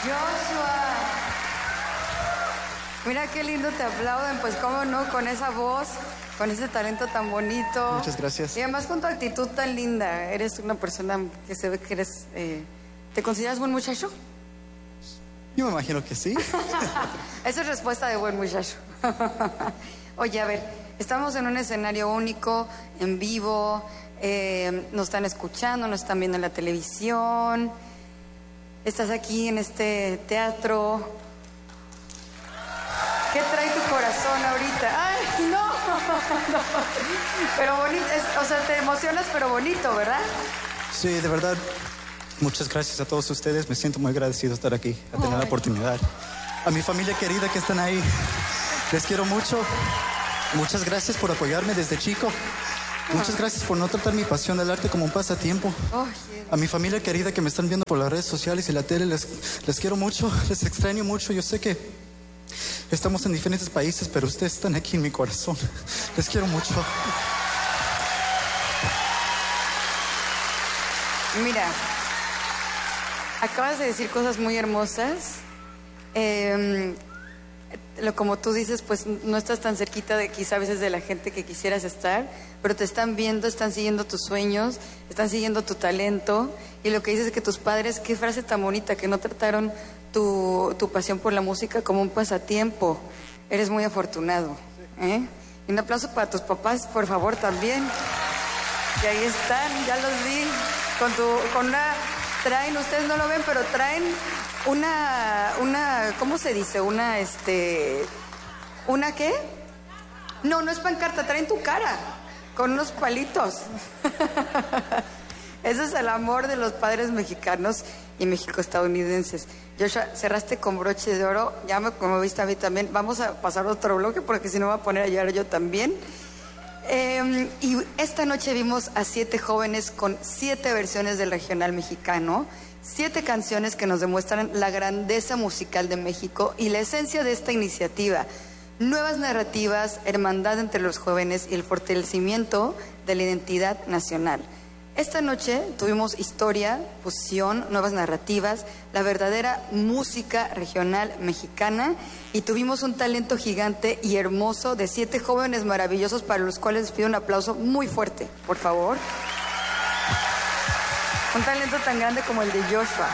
Joshua. Mira qué lindo te aplauden, pues cómo no, con esa voz, con ese talento tan bonito. Muchas gracias. Y además con tu actitud tan linda. Eres una persona que se ve que eres... ¿te consideras buen muchacho? Yo me imagino que sí. Esa es respuesta de buen muchacho. Oye, a ver, estamos en un escenario único, en vivo, nos están escuchando, nos están viendo en la televisión. Estás aquí en este teatro. ¿Qué trae tu corazón ahorita? ¡Ay, no! No. Pero bonito, o sea, te emocionas, pero bonito, ¿verdad? Sí, de verdad, muchas gracias a todos ustedes. Me siento muy agradecido de estar aquí, a tener la oportunidad. A mi familia querida que están ahí, les quiero mucho. Muchas gracias por apoyarme desde chico. Muchas gracias por no tratar mi pasión del arte como un pasatiempo. A mi familia querida que me están viendo por las redes sociales y la tele, les quiero mucho, les extraño mucho. Yo sé que estamos en diferentes países, pero ustedes están aquí en mi corazón. Les quiero mucho. Mira, acabas de decir cosas muy hermosas. Como tú dices, pues no estás tan cerquita de quizá a veces de la gente que quisieras estar, pero te están viendo, están siguiendo tus sueños, están siguiendo tu talento. Y lo que dices es que tus padres, qué frase tan bonita, que no trataron tu pasión por la música como un pasatiempo. Eres muy afortunado, ¿eh? Y un aplauso para tus papás, por favor, también. Que ahí están, ya los vi. Traen, ustedes no lo ven, pero traen una, ¿cómo se dice? ¿Una qué? No, no es pancarta, traen tu cara, con unos palitos. Ese es el amor de los padres mexicanos y mexico-estadounidenses. Joshua, cerraste con broche de oro, ya como viste a mí también. Vamos a pasar a otro bloque porque si no me voy a poner a llorar yo también. Y esta noche vimos a 7 jóvenes con 7 versiones del regional mexicano, 7 canciones que nos demuestran la grandeza musical de México y la esencia de esta iniciativa. Nuevas narrativas, hermandad entre los jóvenes y el fortalecimiento de la identidad nacional. Esta noche tuvimos historia, fusión, nuevas narrativas, la verdadera música regional mexicana, y tuvimos un talento gigante y hermoso de 7 jóvenes maravillosos para los cuales les pido un aplauso muy fuerte, por favor. Un talento tan grande como el de Joshua.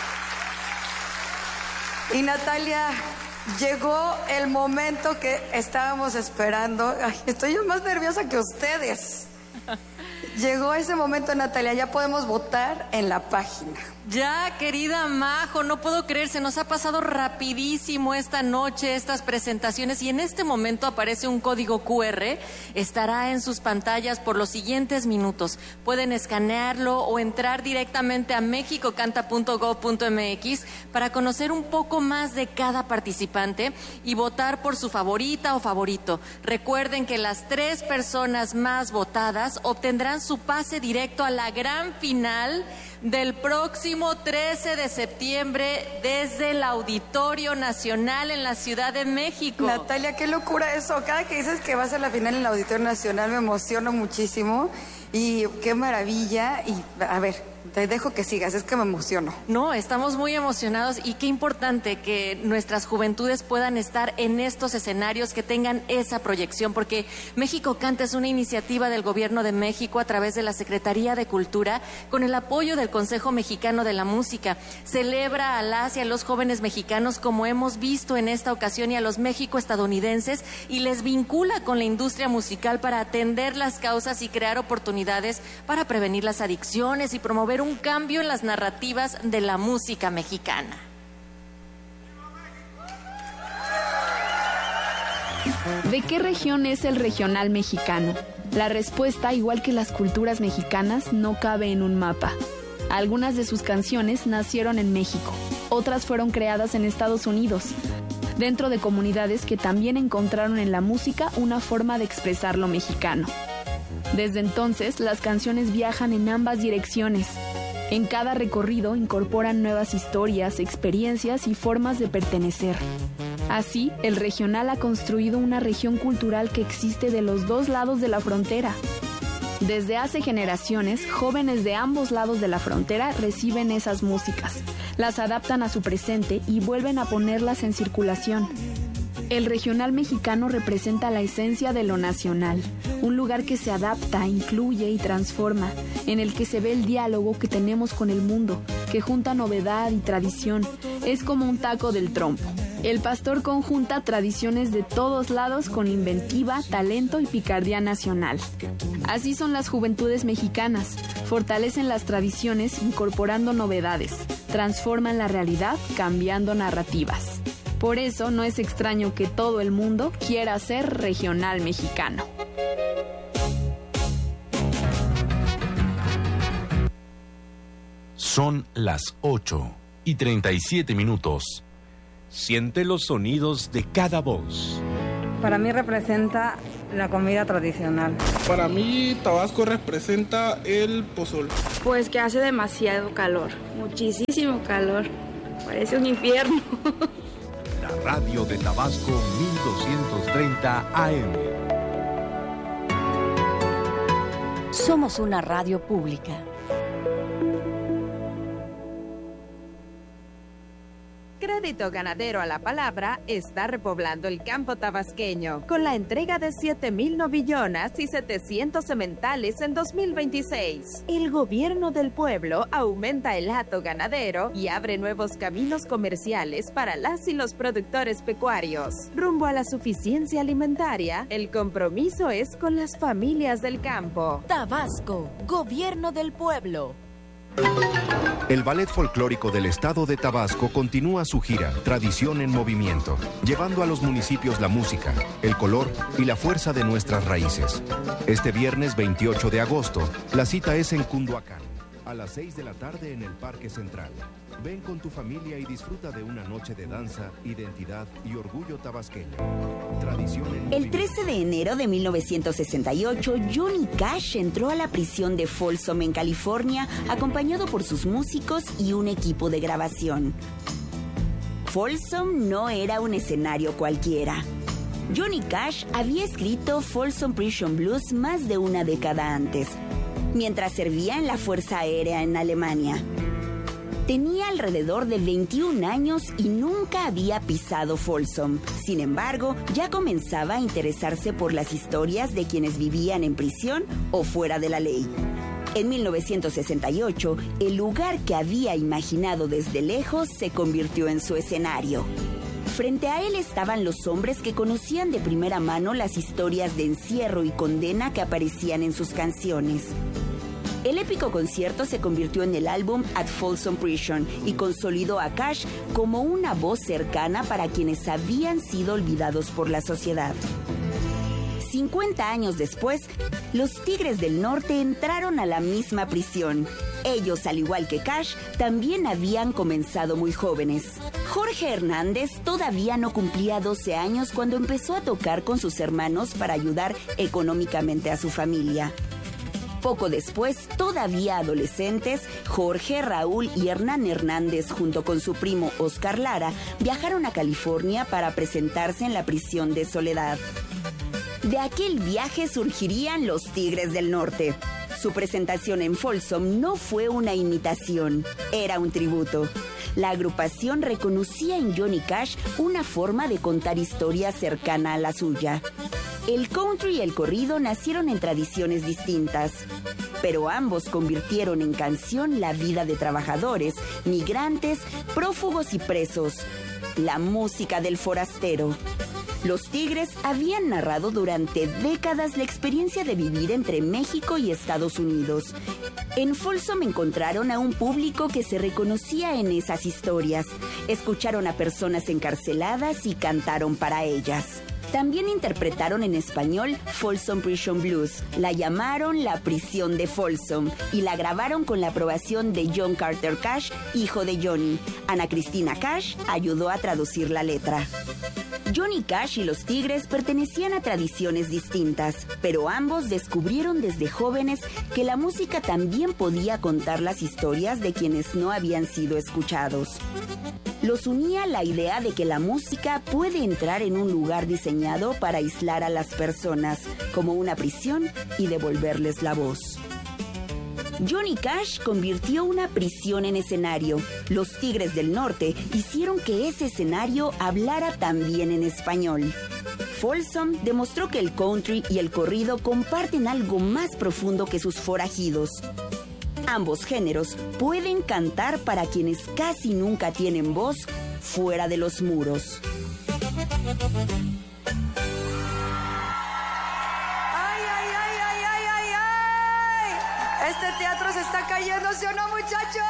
Y Natalia, llegó el momento que estábamos esperando. Ay, estoy yo más nerviosa que ustedes. Llegó ese momento, Natalia, ya podemos votar en la página. Ya, querida Majo, no puedo creer, se nos ha pasado rapidísimo esta noche, estas presentaciones, y en este momento aparece un código QR, estará en sus pantallas por los siguientes minutos. Pueden escanearlo o entrar directamente a mexicocanta.gov.mx para conocer un poco más de cada participante y votar por su favorita o favorito. Recuerden que las 3 personas más votadas obtendrán su pase directo a la gran final del próximo 13 de septiembre desde el Auditorio Nacional en la Ciudad de México. Natalia, qué locura eso. Cada que dices que va a ser la final en el Auditorio Nacional me emociono muchísimo y qué maravilla. Y a ver, te dejo que sigas, es que me emociono. No, estamos muy emocionados y qué importante que nuestras juventudes puedan estar en estos escenarios, que tengan esa proyección, porque México Canta es una iniciativa del Gobierno de México a través de la Secretaría de Cultura con el apoyo del Consejo Mexicano de la Música. Celebra a las y a los jóvenes mexicanos, como hemos visto en esta ocasión, y a los mexico-estadounidenses, y les vincula con la industria musical para atender las causas y crear oportunidades para prevenir las adicciones y promover un cambio en las narrativas de la música mexicana. ¿De qué región es el regional mexicano? La respuesta, igual que las culturas mexicanas, no cabe en un mapa. Algunas de sus canciones nacieron en México, otras fueron creadas en Estados Unidos, dentro de comunidades que también encontraron en la música una forma de expresar lo mexicano. Desde entonces, las canciones viajan en ambas direcciones. En cada recorrido incorporan nuevas historias, experiencias y formas de pertenecer. Así, el regional ha construido una región cultural que existe de los 2 lados de la frontera. Desde hace generaciones, jóvenes de ambos lados de la frontera reciben esas músicas, las adaptan a su presente y vuelven a ponerlas en circulación. El regional mexicano representa la esencia de lo nacional, un lugar que se adapta, incluye y transforma, en el que se ve el diálogo que tenemos con el mundo, que junta novedad y tradición. Es como un taco del trompo. El pastor conjunta tradiciones de todos lados con inventiva, talento y picardía nacional. Así son las juventudes mexicanas. Fortalecen las tradiciones incorporando novedades. Transforman la realidad cambiando narrativas. Por eso no es extraño que todo el mundo quiera ser regional mexicano. Son las 8:37. Siente los sonidos de cada voz. Para mí representa la comida tradicional. Para mí Tabasco representa el pozol. Pues que hace demasiado calor, muchísimo calor, parece un infierno. La radio de Tabasco 1230 AM. Somos una radio pública. Crédito Ganadero a la Palabra está repoblando el campo tabasqueño con la entrega de 7,000 novillonas y 700 sementales en 2026. El gobierno del pueblo aumenta el hato ganadero y abre nuevos caminos comerciales para las y los productores pecuarios. Rumbo a la suficiencia alimentaria, el compromiso es con las familias del campo. Tabasco, gobierno del pueblo. El Ballet Folclórico del Estado de Tabasco continúa su gira Tradición en Movimiento, llevando a los municipios la música, el color y la fuerza de nuestras raíces. Este viernes 28 de agosto, la cita es en Cunduacán, a las 6 de la tarde en el Parque Central. Ven con tu familia y disfruta de una noche de danza, identidad y orgullo tabasqueño. Tradición en Movimiento. El 13 de enero de 1968, Johnny Cash entró a la prisión de Folsom en California, acompañado por sus músicos y un equipo de grabación. Folsom no era un escenario cualquiera. Johnny Cash había escrito Folsom Prison Blues más de una década antes, mientras servía en la Fuerza Aérea en Alemania. Tenía alrededor de 21 años y nunca había pisado Folsom. Sin embargo, ya comenzaba a interesarse por las historias de quienes vivían en prisión o fuera de la ley. En 1968, el lugar que había imaginado desde lejos se convirtió en su escenario. Frente a él estaban los hombres que conocían de primera mano las historias de encierro y condena que aparecían en sus canciones. El épico concierto se convirtió en el álbum At Folsom Prison y consolidó a Cash como una voz cercana para quienes habían sido olvidados por la sociedad. 50 años después, los Tigres del Norte entraron a la misma prisión. Ellos, al igual que Cash, también habían comenzado muy jóvenes. Jorge Hernández todavía no cumplía 12 años cuando empezó a tocar con sus hermanos para ayudar económicamente a su familia. Poco después, todavía adolescentes, Jorge, Raúl y Hernán Hernández, junto con su primo Oscar Lara, viajaron a California para presentarse en la prisión de Soledad. De aquel viaje surgirían los Tigres del Norte. Su presentación en Folsom no fue una imitación, era un tributo. La agrupación reconocía en Johnny Cash una forma de contar historias cercana a la suya. El country y el corrido nacieron en tradiciones distintas, pero ambos convirtieron en canción la vida de trabajadores, migrantes, prófugos y presos, la música del forastero. Los Tigres habían narrado durante décadas la experiencia de vivir entre México y Estados Unidos. En Folsom encontraron a un público que se reconocía en esas historias. Escucharon a personas encarceladas y cantaron para ellas. También interpretaron en español Folsom Prison Blues. La llamaron La Prisión de Folsom y la grabaron con la aprobación de John Carter Cash, hijo de Johnny. Ana Cristina Cash ayudó a traducir la letra. Johnny Cash y los Tigres pertenecían a tradiciones distintas, pero ambos descubrieron desde jóvenes que la música también podía contar las historias de quienes no habían sido escuchados. Los unía la idea de que la música puede entrar en un lugar diseñado para aislar a las personas, como una prisión, y devolverles la voz. Johnny Cash convirtió una prisión en escenario. Los Tigres del Norte hicieron que ese escenario hablara también en español. Folsom demostró que el country y el corrido comparten algo más profundo que sus forajidos. Ambos géneros pueden cantar para quienes casi nunca tienen voz fuera de los muros. Este teatro se está cayendo, ¿sí o no, muchachos?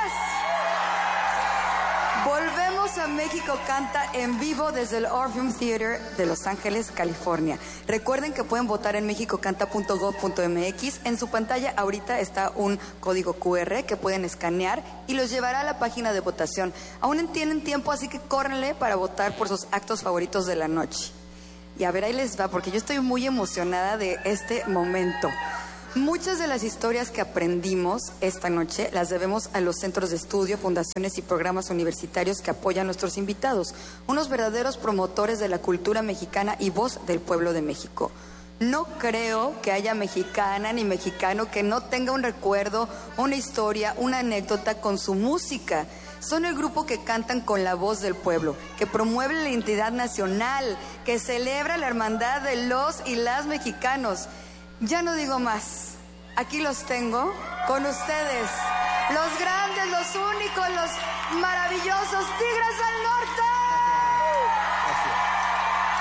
Volvemos a México Canta en vivo desde el Orpheum Theater de Los Ángeles, California. Recuerden que pueden votar en mexicocanta.gov.mx. En su pantalla ahorita está un código QR que pueden escanear y los llevará a la página de votación. Aún tienen tiempo, así que córrenle para votar por sus actos favoritos de la noche. Y a ver, ahí les va, porque yo estoy muy emocionada de este momento. Muchas de las historias que aprendimos esta noche las debemos a los centros de estudio, fundaciones y programas universitarios que apoyan a nuestros invitados, unos verdaderos promotores de la cultura mexicana y voz del pueblo de México. No creo que haya mexicana ni mexicano que no tenga un recuerdo, una historia, una anécdota con su música. Son el grupo que cantan con la voz del pueblo, que promueve la identidad nacional, que celebra la hermandad de los y las mexicanos. Ya no digo más. Aquí los tengo con ustedes. Los grandes, los únicos, los maravillosos Tigres del Norte.